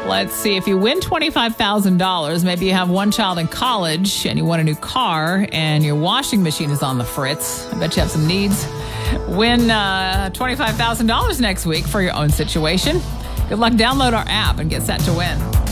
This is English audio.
Let's see. If you win $25,000, maybe you have one child in college and you want a new car and your washing machine is on the fritz. I bet you have some needs. Win $25,000 next week for your own situation. Good luck. Download our app and get set to win.